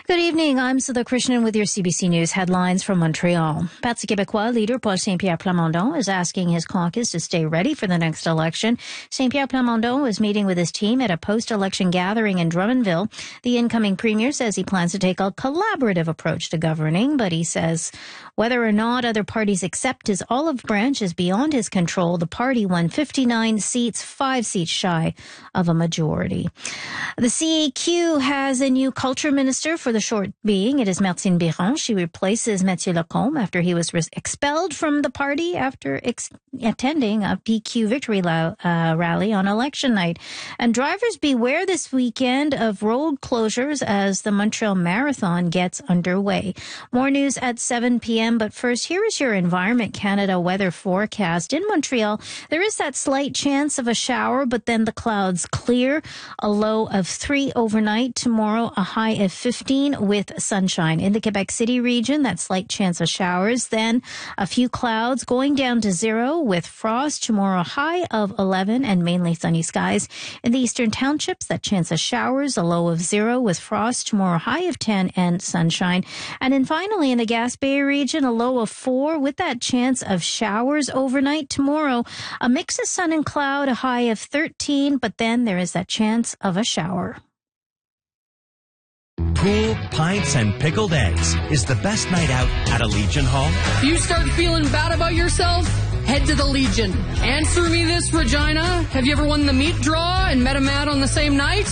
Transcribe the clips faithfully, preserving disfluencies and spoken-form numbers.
Good evening. I'm Sudha Krishnan with your C B C News headlines from Montreal. Parti Québécois leader Paul Saint-Pierre Plamondon is asking his caucus to stay ready for the next election. Saint-Pierre Plamondon was meeting with his team at a post-election gathering in Drummondville. The incoming premier says he plans to take a collaborative approach to governing, but he says whether or not other parties accept his olive branch is beyond his control. The party won fifty-nine seats, five seats shy of a majority. The C A Q has a new culture minister for the short being. It is Martine Biron. She replaces Mathieu Lacombe after he was expelled from the party after ex- attending a P Q victory la- uh, rally on election night. And drivers beware this weekend of road closures as the Montreal Marathon gets underway. More news at seven p.m. But first, here is your Environment Canada weather forecast. In Montreal, there is that slight chance of a shower, but then the clouds clear. A low of three overnight. Tomorrow, a high of fifteen with sunshine. In the Quebec City region, that slight chance of showers. Then a few clouds going down to zero with frost. Tomorrow, a high of eleven and mainly sunny skies. In the eastern townships, that chance of showers, a low of zero with frost. Tomorrow, high of ten and sunshine. And then finally, in the Gaspé region, a low of four with that chance of showers overnight. Tomorrow, a mix of sun and cloud, a high of thirteen, but then there is that chance of a shower. Pool, pints, and pickled eggs is the best night out at a Legion Hall. You start feeling bad about yourself? Head to the Legion. Answer me this, Regina. Have you ever won the meat draw and met a man on the same night?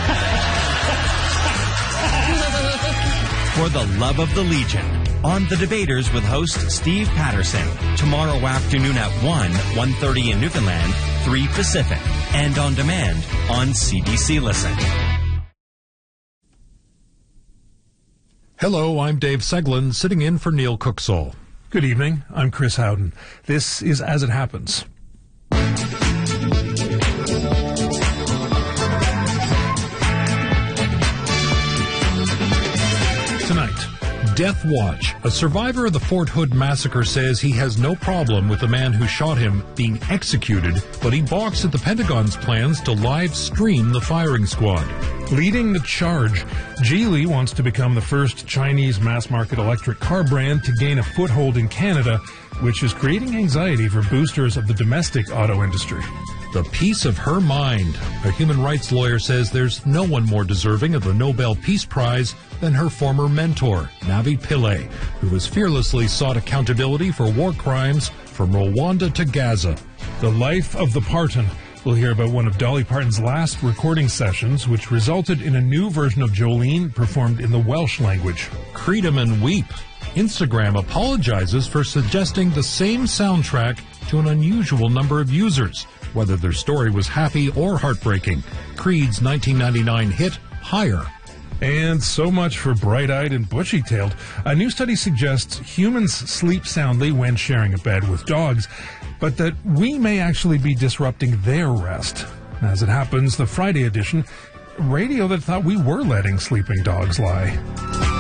For the love of the Legion. On The Debaters with host Steve Patterson. Tomorrow afternoon at one, one thirty in Newfoundland, three Pacific. And on demand on C B C Listen. Hello, I'm Dave Seglin, sitting in for Neil Cooksall. Good evening, I'm Chris Howden. This is As It Happens. Tonight, Death Watch. A survivor of the Fort Hood massacre says he has no problem with the man who shot him being executed, but he balks at the Pentagon's plans to live stream the firing squad. Leading the charge, Geely wants to become the first Chinese mass-market electric car brand to gain a foothold in Canada, which is creating anxiety for boosters of the domestic auto industry. The peace of her mind. A human rights lawyer says there's no one more deserving of the Nobel Peace Prize than her former mentor, Navi Pillay, who has fearlessly sought accountability for war crimes from Rwanda to Gaza. The life of the Parton. We'll hear about one of Dolly Parton's last recording sessions, which resulted in a new version of Jolene performed in the Welsh language. Creedom and Weep. Instagram apologizes for suggesting the same soundtrack to an unusual number of users, whether their story was happy or heartbreaking. Creed's nineteen ninety-nine hit, Higher. And so much for bright-eyed and bushy-tailed. A new study suggests humans sleep soundly when sharing a bed with dogs, but that we may actually be disrupting their rest. As it happens, the Friday edition, radio that thought we were letting sleeping dogs lie.